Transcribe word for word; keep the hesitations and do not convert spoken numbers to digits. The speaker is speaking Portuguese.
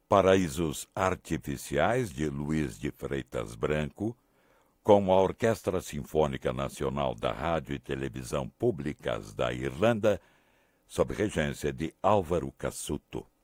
Paraísos Artificiais, de Luís de Freitas Branco, com a Orquestra Sinfônica Nacional da Rádio e Televisão Públicas da Irlanda, sob regência de Álvaro Cassuto.